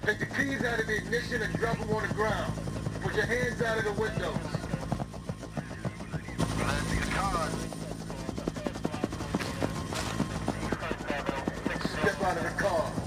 Take the keys out of the ignition and drop them on the ground. Put your hands out of the windows. Step out of the car.